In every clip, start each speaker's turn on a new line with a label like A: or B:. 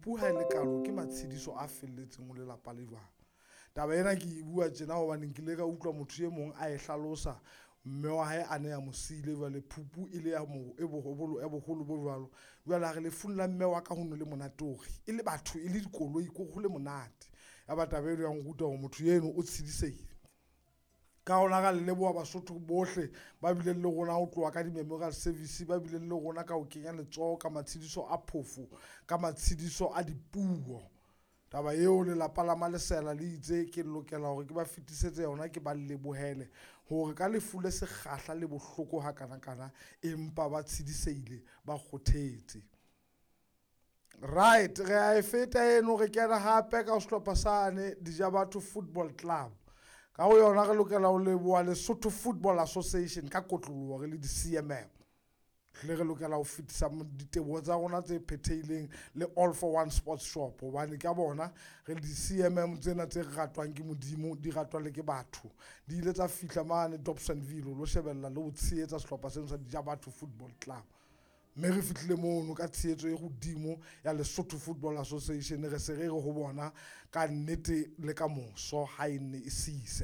A: phupu ha ile kalo ke matshediso a felletseng mo lelapa le jwang. Taba ena ke e bua tjena hobane nkile ka utlwa motho e mong a e hlalosa mme wa hae a ne ya mo siile jwale phupu ile ya mo e boholo bo jwalo jwale ha re le fulla mme wa ka ho no le monate hore e le batho e le dikoloi ko go le monate ya bataba e yang ruta ho motho eno o tshedisehile ka ona ga le leboa Basotho bohle ba bile le rona ho tloa ka di memorial service ba bile le rona ka ho kenya letsoho ka matshediso a phofu ka matshediso a dipuo. Taba eo le lapa la Malesela le itse ke lokela hore ke ba fetisetse yona ke ba lebohele hore ka lefu le sekgahla le bohloko ha kana empa ba tshedisehile ba kgothetse. Right, re a e feta eno re kena hape ka sehlopha sane Dijabatho Football Club. Ka ho yona re lokela ho leboha Lesotho Football Association ka kotloloho re le di-CMM. Re lokela ho fetisa diteboho tsa rona tse phethehileng le All for One Sports Shop hobane ka bona re di-CMM tsena tse ratwang ke modimo di ratwa le ke batho di ile tsa fihla mane Dobsonville lo shebella le ho tshehetsa sehlopha seno sa Dijabatho Football Club. Mme re fihlile mono ka tshehetso e godimo ya Lesotho Football Association re se re re ho bona ka nnete le ka moso ha e ne e sise.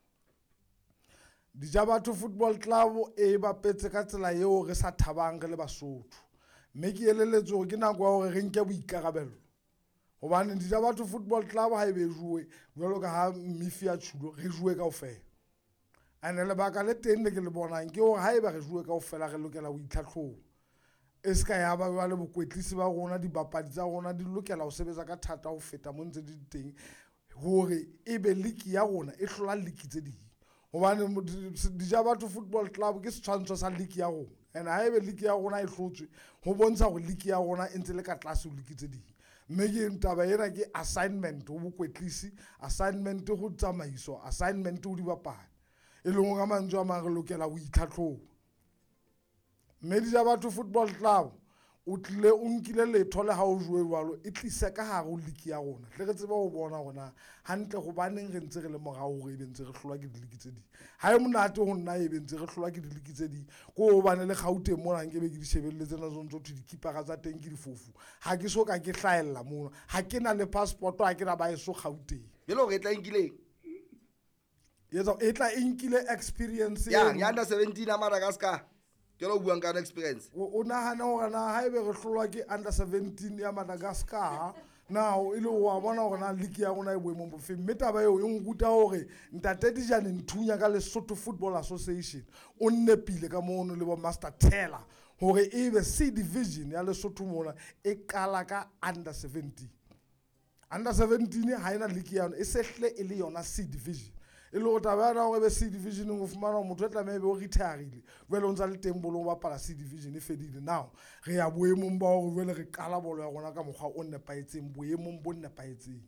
A: Dijabatho Football Club e bapetse ka tsela eo re sa thabang re le Basotho. Mme ke elelletse hore ke nako ya hore re nke boikarabelo. Hobane Dijabatho Football Club ha ebe jwe jwalo ka ha Mifi ya tshulo re jwe kaofela. Ane lebaka le teng ne ke le bonang ke hore ha eba re jwe kaofela re lokela ho itlhatlhoba. Eska ya ba le bokwetlisi ba rona dibapadi tsa rona di lokela ho sebetsa ka thata ho feta mo ntse di teng hore ebe league ya rona e hlola league tse ding. Hobane Dijabatho Football Club ke setshwantsho sa league ya rona and ha ebe league ya rona e hlotswe ho bontsha hore league ya rona e ntse le ka tlase ho league tse ding. Mme ke taba ena ke assignment ho bokwetlisi, assignment ho tsamaiso, assignment ho dibapadi e leng hore mantswe a mang re lokela ho itlhatlhoba. Mme Dijabatho Football Club o tlile o nkile letho le ha o jwe jwalo e tlisa ka hare ho league ya rona tle re tsebe ho bona rona hantle hobaneng re ntse re le morao hore e bentse re hlolwa ke di-league tse ding. Ha e monate ho nna e bentse re hlolwa ke di-league tse ding ko hobane le Gauteng mona nke be ke di shebelletse na zontso di keepera tsa teng ke difofu ha ke so ka ke hlaella mona ha ke na le passport ha ke na ba eso Gauteng
B: belo re tla nkileng
A: yetsa e tla inkile experience
B: ya under 17 a Madagascar ke lo buang ka experience
A: o nahana hore na ha ebe re hlolwa ke under 17 ya Madagascar now ile wa bona hore na league ya rona e boemong bo feng. Mme taba eo e nguta hore ntate Dijane Nthunya ka Lesotho Football Association o nnepile ka mono le bo Master Teller hore ebe C division ya Lesotho mona e qala ka under 17. Under 17 ha ena league ya yona e sehle e le yona C division e lo tabana hore be C division o fumana motho e tlameha be o retireile jwale o ntsa le teng bolong ba pala C division e fedile now re ya boemong ba hore jwale re qala bolo ya rona ka mokgwa o nepaetseng boemong bo nepaetseng.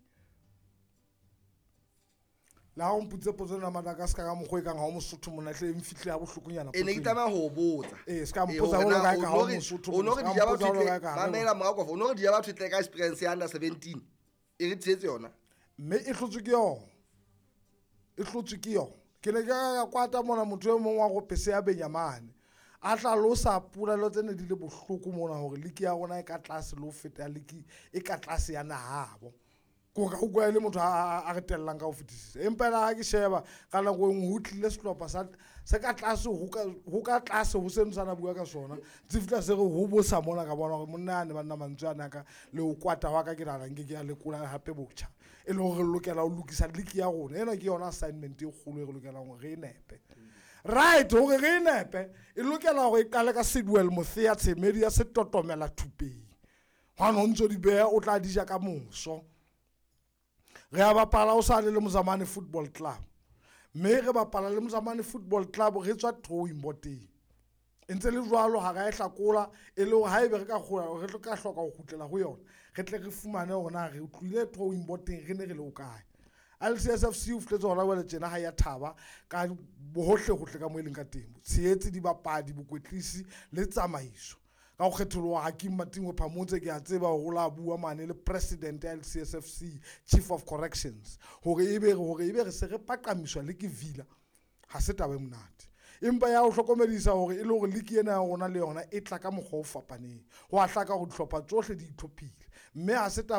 A: La ho mputse potso na Madagascar ka mokgwa e kang ha o Mosotho mona tle mfihle ha bohlokonyana
B: e ne ke tama ho botsa
A: ska mpotsa hore ka ha o Mosotho
B: o no re Dijabatho mamela morao o no re Dijabatho tle ka experience ya under 17 e re tshetse yona
A: mme e hlotswe ke yona e hlotswe ke yona ke le ka kwata mona motho e mong wa go pese ya Benyamane a tla lo sa pula lo tsene di le bohloko mona hore league ya rona e ka tlase lo feta league e ka tlase ya nahabo ko ka go ile motho a re tellang ka ho fetisisa empa la ha ke sheba ka la go ngutlile sehlopha sa se ka tlase ho ka tlase ho seno sana bua ka sona tsifitla se re ho bosa mona ka bona hore monna ne banna mantswe ana ka le o kwata wa ka ke rala nke ke ya lekola hape botjha e le hore re lokela ho lokisa league ya rona ena ke yona assignment e kgolo e re lokela hore re nepe right hore re nepe e lokela hore e qale ka Sidwell Mothea Tshemedi ya se totomela thupeng ha no ntso di beha o tla dija ka moso re a bapala o sa le Mozamani Football Club mme re bapala le Mozamani Football Club re tswa drawing boarding entse le jwalo ha ga e hlakola e le ha ebe re ka khola re tlo ka hloka ho khutlela ho yona re tle re fumane hore na re utlwile drawing boarding re ne re le o kae LCSFC o fletse hona wele tjena ha ya thaba ka bohohle hohle ka mo eleng ka teng tshehetsi di bapadi bokwetlisi le tsamaiso ka go kgetholwa Hakim Matingwe Phamotse ke a tseba go la bua mane le president ya LCSFC chief of corrections hore ebe re se re paqamiswa le ke Villa ha se taba e monate empa ya o hlokomedisa hore e le hore league ena ya rona le yona e tla ka mokgwa o fapaneng ho a hlaka go dihlopha tsohle di itlhophile mme ha se